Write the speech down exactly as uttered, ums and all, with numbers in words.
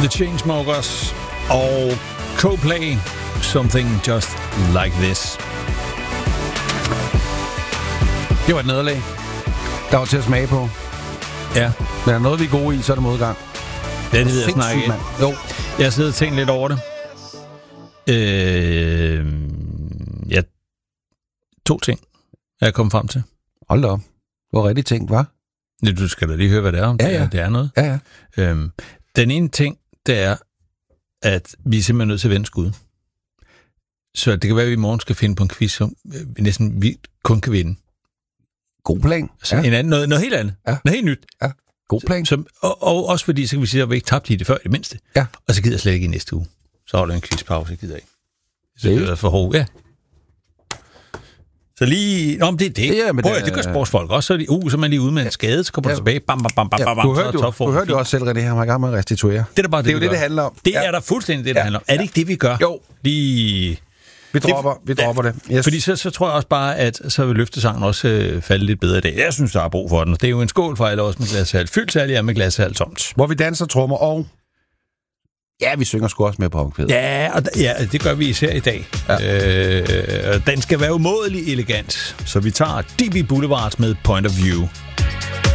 The Chainsmokers og Coldplay, Something Just Like This. Det var et nederlag. Der var til at smage på. Ja. Men er noget, vi er gode i, så er det modgang. Ja, det ved jeg snart ikke. Jo. Jeg har siddet og tænkt lidt over det. Øh, ja, to ting er jeg kommet frem til. Hold da op. Du har rigtig tænkt, hva'? Du skal da lige høre, hvad det er, om ja, det, ja. er, det er noget. Ja, ja. Øhm, den ene ting, det er, at vi er simpelthen nødt til at vende skud. Så det kan være, at vi i morgen skal finde på en quiz, som vi næsten vi kun kan vinde. God plan. Så ja. en anden, noget, noget helt andet. Ja. Noget helt nyt. Ja. God plan. Så, og, og også fordi, så kan vi sige, at vi ikke tabte i det før, i det mindste. Ja. Og så gider jeg slet ikke i næste uge. Så holder jeg en quizpause, jeg gider ikke. Så det er for hårdt. Ja. Så lige... Nå, men det er det. Ja, Prøv, det, det gør sportsfolk også. Så er de, uh, så er man lige ude med en skade, så kommer ja. du tilbage. Bam, bam, bam, bam, ja. bam. Du hørte jo, du hørte jo også selv, René, han var i gang med at restituere. Det er, bare det, det er jo det, det, det handler om. Det ja. er der fuldstændig det, det ja. handler om. Er det ikke det, vi gør? Jo. Lige... Vi dropper, vi dropper ja. det. Yes. Fordi så, så tror jeg også bare, at så vil løftesangen også øh, falde lidt bedre i dag. Jeg synes, der er brug for den. Det er jo en skål for alle også med glashal. Fyldt særlig er med glashal tomt. Hvor vi danser, trommer og... Ja, vi synger sgu også med på omkvædet. Ja, og d- ja, det gør vi især i dag. Ja. Øh, den skal være umådelig elegant. Så vi tager D B Boulevard med Point of View.